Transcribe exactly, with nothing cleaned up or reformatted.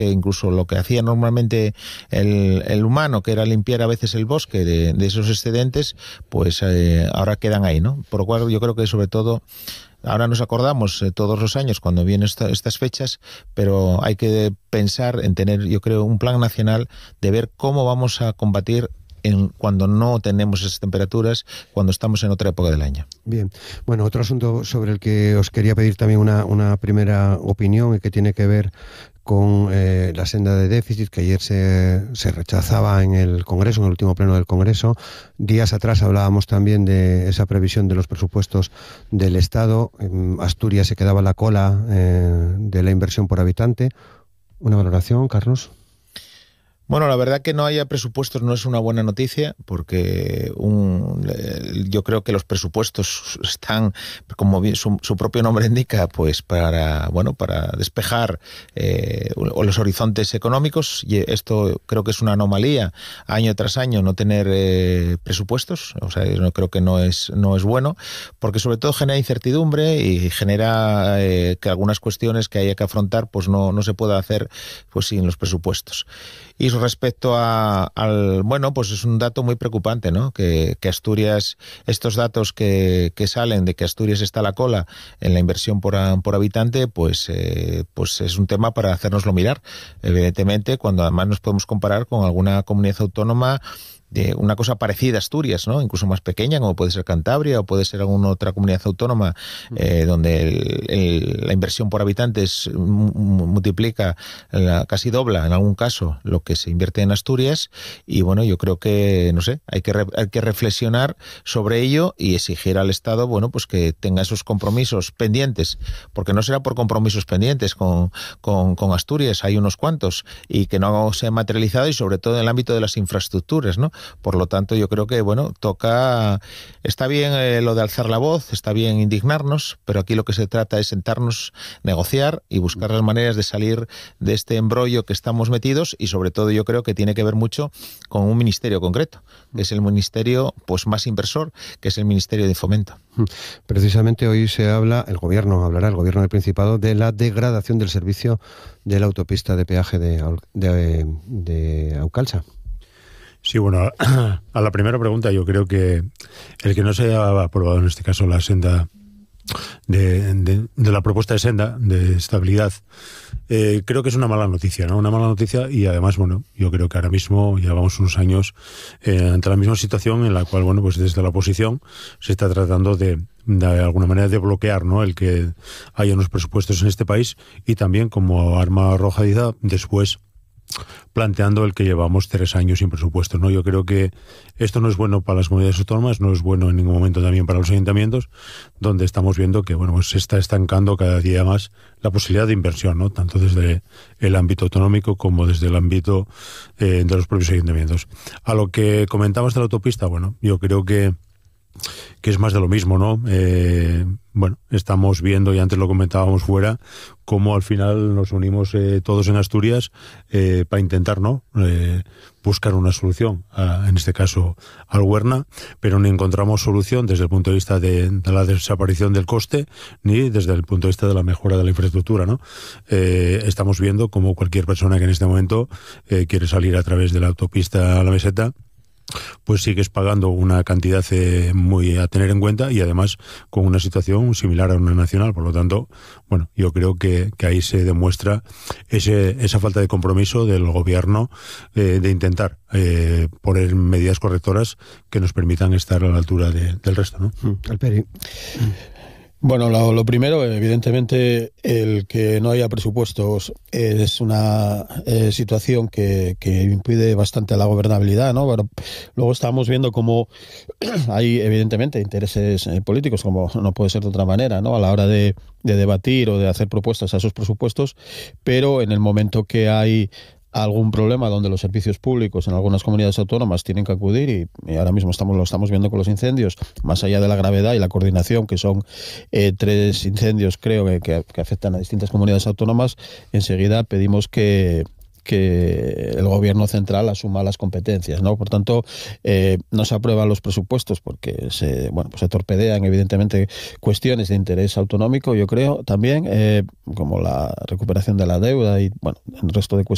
que incluso lo que hacía normalmente el, el humano, que era limpiar a veces el bosque de, de esos excedentes, pues eh, ahora quedan ahí, ¿no? Por lo cual yo creo que sobre todo ahora nos acordamos eh, todos los años cuando vienen esta, estas fechas, pero hay que pensar en tener, yo creo, un plan nacional de ver cómo vamos a combatir en cuando no tenemos esas temperaturas, cuando estamos en otra época del año. Bien, bueno, otro asunto sobre el que os quería pedir también una, una primera opinión y que tiene que ver con eh, la senda de déficit que ayer se, se rechazaba en el Congreso, en el último pleno del Congreso. Días atrás hablábamos también de esa previsión de los presupuestos del Estado. En Asturias se quedaba en la cola eh, de la inversión por habitante. ¿Una valoración, Carlos? Bueno, la verdad que no haya presupuestos no es una buena noticia, porque un, yo creo que los presupuestos están, como su, su propio nombre indica, pues para bueno para despejar eh, los horizontes económicos, y esto creo que es una anomalía año tras año no tener eh, presupuestos. O sea, yo creo que no es no es bueno, porque sobre todo genera incertidumbre y genera eh, que algunas cuestiones que haya que afrontar pues no no se pueda hacer pues sin los presupuestos. Y respecto a, al, bueno, pues es un dato muy preocupante, ¿no? Que, que Asturias, estos datos que, que salen de que Asturias está a la cola en la inversión por, por habitante, pues, eh, pues es un tema para hacérnoslo mirar. Evidentemente, cuando además nos podemos comparar con alguna comunidad autónoma de una cosa parecida a Asturias, ¿no? Incluso más pequeña, como puede ser Cantabria o puede ser alguna otra comunidad autónoma eh, donde el, el, la inversión por habitantes multiplica, la, casi dobla en algún caso lo que se invierte en Asturias. Y bueno, yo creo que, no sé, hay que, re, hay que reflexionar sobre ello y exigir al Estado, bueno, pues que tenga esos compromisos pendientes, porque no será por compromisos pendientes con, con, con Asturias, hay unos cuantos, y que no se ha materializado, y sobre todo en el ámbito de las infraestructuras, ¿no? Por lo tanto, yo creo que, bueno, toca, está bien eh, lo de alzar la voz, está bien indignarnos, pero aquí lo que se trata es sentarnos, negociar y buscar las maneras de salir de este embrollo que estamos metidos, y sobre todo yo creo que tiene que ver mucho con un ministerio concreto, que es el ministerio pues más inversor, que es el Ministerio de Fomento. Precisamente hoy se habla, el gobierno hablará, el gobierno del Principado, de la degradación del servicio de la autopista de peaje de, de, de Aucalsa. Sí, bueno, a la primera pregunta, yo creo que el que no se haya aprobado en este caso la senda de, de, de la propuesta de senda de estabilidad, eh, creo que es una mala noticia, ¿no? Una mala noticia, y además, bueno, yo creo que ahora mismo llevamos unos años eh, ante la misma situación en la cual, bueno, pues desde la oposición se está tratando de, de alguna manera de bloquear, ¿no?, el que haya unos presupuestos en este país, y también como arma arrojadiza después planteando el que llevamos tres años sin presupuesto, ¿no? Yo creo que esto no es bueno para las comunidades autónomas, no es bueno en ningún momento también para los ayuntamientos, donde estamos viendo que, bueno, pues se está estancando cada día más la posibilidad de inversión, ¿no?, tanto desde el ámbito autonómico como desde el ámbito eh, de los propios ayuntamientos. A lo que comentabas de la autopista, bueno, yo creo que que es más de lo mismo, ¿no? Eh, bueno, estamos viendo, y antes lo comentábamos fuera, cómo al final nos unimos eh, todos en Asturias eh, para intentar, ¿no?, eh, buscar una solución, a, en este caso al Huerna, pero no encontramos solución desde el punto de vista de, de la desaparición del coste, ni desde el punto de vista de la mejora de la infraestructura, ¿no? Eh, estamos viendo cómo cualquier persona que en este momento eh, quiere salir a través de la autopista a la Meseta, pues sigues pagando una cantidad eh, muy a tener en cuenta, y además con una situación similar a una nacional. Por lo tanto, bueno, yo creo que, que ahí se demuestra ese, esa falta de compromiso del gobierno eh, de intentar eh, poner medidas correctoras que nos permitan estar a la altura de, del resto, ¿no? Alperi. Bueno, lo, lo primero, evidentemente, el que no haya presupuestos es una eh, situación que, que impide bastante la gobernabilidad, ¿no? Pero luego estamos viendo cómo hay, evidentemente, intereses eh, políticos, como no puede ser de otra manera, ¿no?, a la hora de, de debatir o de hacer propuestas a esos presupuestos, pero en el momento que hay algún problema donde los servicios públicos en algunas comunidades autónomas tienen que acudir, y, y ahora mismo estamos lo estamos viendo con los incendios, más allá de la gravedad y la coordinación, que son eh, tres incendios, creo, que, que afectan a distintas comunidades autónomas, enseguida pedimos que que el gobierno central asuma las competencias, ¿no? Por tanto, eh, no se aprueban los presupuestos porque se, bueno, pues se torpedean evidentemente cuestiones de interés autonómico, yo creo, también, eh, como la recuperación de la deuda y, bueno, el resto de cuestiones